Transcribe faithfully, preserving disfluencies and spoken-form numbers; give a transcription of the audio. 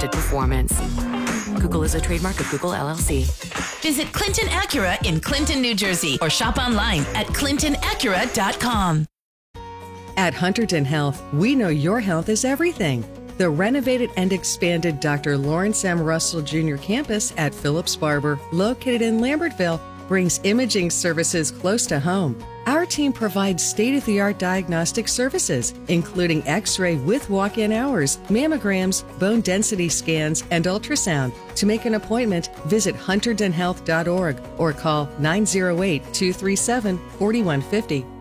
uninterrupted performance. Google is a trademark of Google L L C. Visit Clinton Acura in Clinton, New Jersey, or shop online at clinton acura dot com. At Hunterdon Health, we know your health is everything. The renovated and expanded Doctor Lawrence M. Russell Junior campus at Phillips Barber, located in Lambertville, brings imaging services close to home. Our team provides state-of-the-art diagnostic services, including X-ray with walk-in hours, mammograms, bone density scans, and ultrasound. To make an appointment, visit hunterdon health dot org or call nine oh eight, two three seven, four one five oh.